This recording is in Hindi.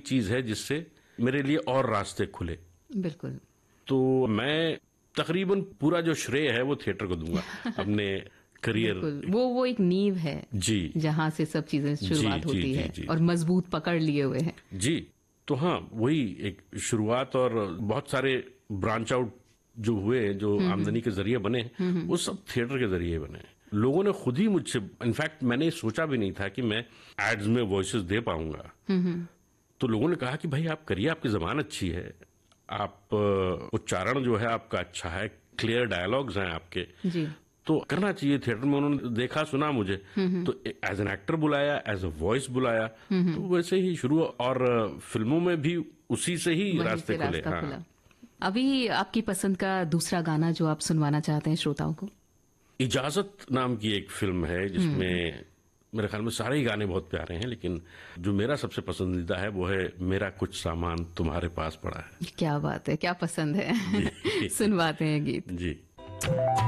चीज है जिससे मेरे लिए और रास्ते खुले। बिल्कुल। तो मैं तकरीबन पूरा जो श्रेय है वो थिएटर को दूंगा अपने करियर। वो एक नींव है जी, जहां से सब चीजें शुरुआत होती है और मजबूत पकड़ लिए हुए हैं। जी, तो हाँ, वही एक शुरुआत और बहुत सारे ब्रांच आउट जो हुए, जो आमदनी के जरिए बने, वो सब थिएटर के जरिए बने। लोगों ने खुद ही मुझसे, इनफैक्ट मैंने सोचा भी नहीं था कि मैं एड्स में वॉइसेस दे पाऊंगा। तो लोगों ने कहा कि भाई आप करिए, आपकी जबान अच्छी है, आप उच्चारण जो है आपका अच्छा है, क्लियर डायलॉग्स हैं आपके, जी, तो करना चाहिए थिएटर में। उन्होंने देखा सुना मुझे, तो एज एन एक्टर बुलाया, एज अ वॉइस बुलाया, तो वैसे ही शुरू, और फिल्मों में भी उसी से ही रास्ते खुले। हाँ। अभी आपकी पसंद का दूसरा गाना जो आप सुनवाना चाहते हैं श्रोताओं को? इजाजत नाम की एक फिल्म है जिसमें मेरे ख्याल में सारे ही गाने बहुत प्यारे हैं, लेकिन जो मेरा सबसे पसंदीदा है वो है मेरा कुछ सामान तुम्हारे पास पड़ा है। क्या बात है, क्या पसंद है। सुनवाते हैं गीत। जी।